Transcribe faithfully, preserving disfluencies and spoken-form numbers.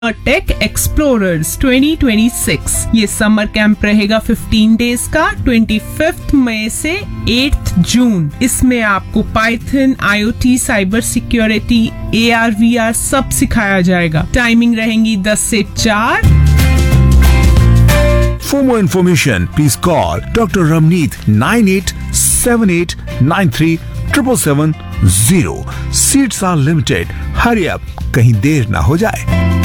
Take explorers twenty twenty six. ये summer camp रहेगा fifteen days का, पच्चीस मई से आठ जून। इसमें आपको Python, IoT, cyber security, AR, VR सब सिखाया जाएगा। टाइमिंग रहेंगी दस से चार। For more information, please call Doctor Ramneet nine eight seven eight nine three seven seven seven zero. Seats are limited. Hurry up, कहीं देर ना हो जाए।